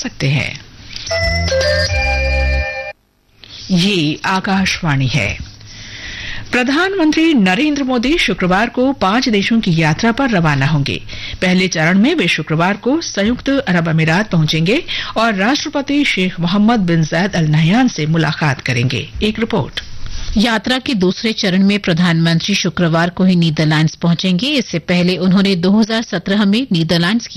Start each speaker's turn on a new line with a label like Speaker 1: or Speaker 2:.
Speaker 1: सकते हैं। ये आकाशवाणी है। प्रधानमंत्री नरेंद्र मोदी शुक्रवार को 5 देशों की यात्रा पर रवाना होंगे। पहले चरण में वे शुक्रवार को संयुक्त अरब अमीरात पहुंचेंगे और राष्ट्रपति शेख मोहम्मद बिन जायद अल नहयान से मुलाकात करेंगे। एक रिपोर्ट।
Speaker 2: यात्रा के दूसरे चरण में प्रधानमंत्री शुक्रवार को ही नीदरलैंड्स पहुंचेंगे। इससे पहले उन्होंने 2017 में नीदरलैंड्स की